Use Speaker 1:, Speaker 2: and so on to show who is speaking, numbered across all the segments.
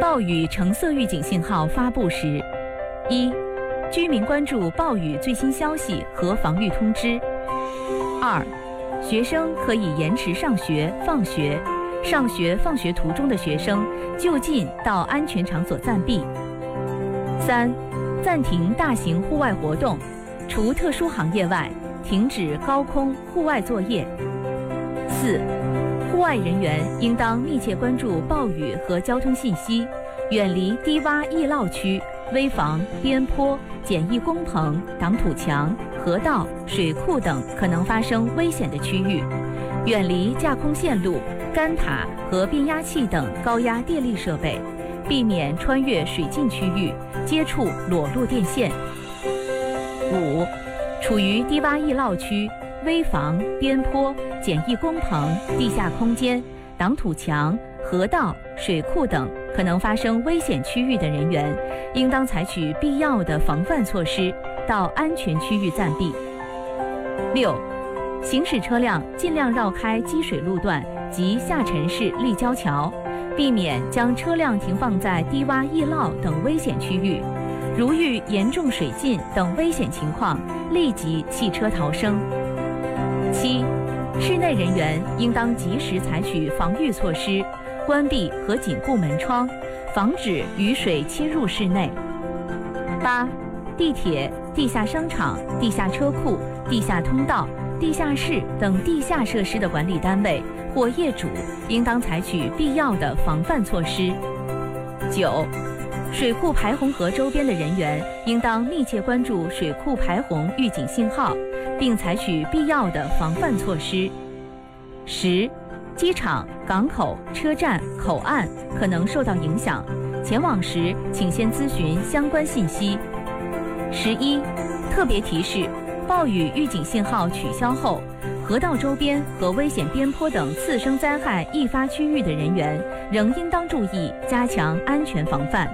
Speaker 1: 暴雨橙色预警信号发布时：一、居民关注暴雨最新消息和防御通知；二、学生可以延迟上学、放学，上学放学途中的学生就近到安全场所暂避；三、暂停大型户外活动，除特殊行业外，停止高空户外作业；四、户外人员应当密切关注暴雨和交通信息，远离低洼易涝区、危房、边坡、简易工棚、挡土墙、河道、水库等可能发生危险的区域，远离架空线路、干塔和变压器等高压电力设备，避免穿越水浸区域，接触裸露电线。五、处于低洼易涝区、危房、边坡、简易工棚、地下空间、挡土墙、河道、水库等可能发生危险区域的人员，应当采取必要的防范措施，到安全区域暂避。六、行驶车辆尽量绕开积水路段及下沉式立交桥，避免将车辆停放在低洼易涝等危险区域。如遇严重水浸等危险情况，立即弃车逃生。七、室内人员应当及时采取防御措施，关闭和紧固门窗，防止雨水侵入室内。八、地铁、地下商场、地下车库、地下通道、地下室等地下设施的管理单位或业主应当采取必要的防范措施。九、水库排洪河周边的人员应当密切关注水库排洪预警信号，并采取必要的防范措施。10、机场、港口、车站、口岸可能受到影响，前往时请先咨询相关信息。11、特别提示：暴雨预警信号取消后，河道周边和危险边坡等次生灾害易发区域的人员仍应当注意加强安全防范。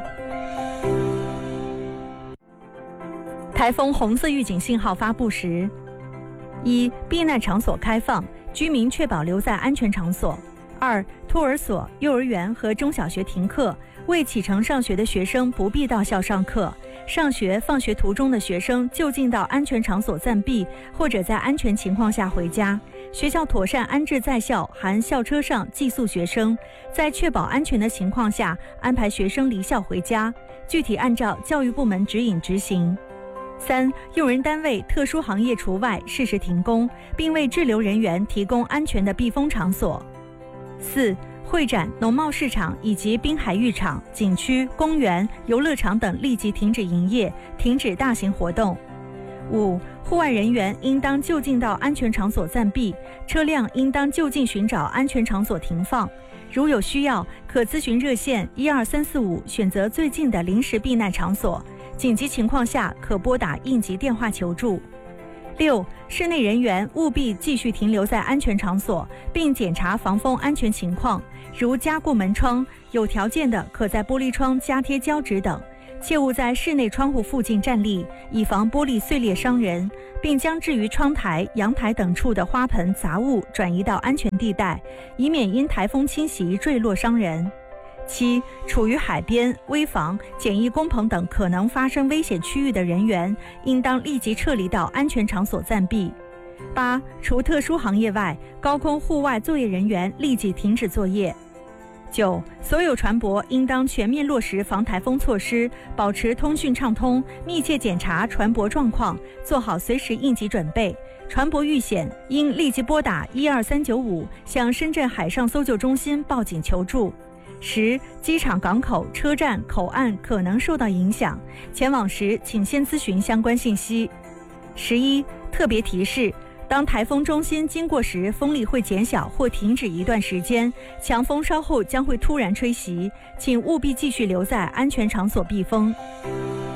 Speaker 2: 台风红色预警信号发布时：一、避难场所开放，居民确保留在安全场所；二、托儿所、幼儿园和中小学停课，未启程上学的学生不必到校上课；上学放学途中的学生就近到安全场所暂避，或者在安全情况下回家。学校妥善安置在校含校车上寄宿学生，在确保安全的情况下安排学生离校回家，具体按照教育部门指引执行。三、用人单位、特殊行业除外，适时停工，并为滞留人员提供安全的避风场所。四、会展、农贸市场以及滨海浴场、景区、公园、游乐场等立即停止营业，停止大型活动。五、户外人员应当就近到安全场所暂避，车辆应当就近寻找安全场所停放。如有需要，可咨询热线12345，选择最近的临时避难场所。紧急情况下，可拨打应急电话求助。六、室内人员务必继续停留在安全场所，并检查防风安全情况，如加固门窗，有条件的可在玻璃窗加贴胶纸等。切勿在室内窗户附近站立，以防玻璃碎裂伤人，并将置于窗台、阳台等处的花盆、杂物转移到安全地带，以免因台风侵袭坠落伤人。七、处于海边、危房、简易工棚等可能发生危险区域的人员，应当立即撤离到安全场所暂避。八、除特殊行业外，高空户外作业人员立即停止作业。九、所有船舶应当全面落实防台风措施，保持通讯畅通，密切检查船舶状况，做好随时应急准备。船舶遇险，应立即拨打12395，向深圳海上搜救中心报警求助。10、机场、港口、车站、口岸可能受到影响，前往时请先咨询相关信息。11、特别提示：当台风中心经过时，风力会减小或停止一段时间，强风稍后将会突然吹袭，请务必继续留在安全场所避风。